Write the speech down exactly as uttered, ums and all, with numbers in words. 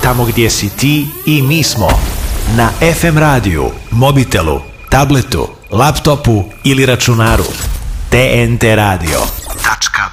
Tamo gdje si ti i mi smo. Na ef em radiju, mobitelu, tabletu, laptopu ili računaru. te en te radio tačka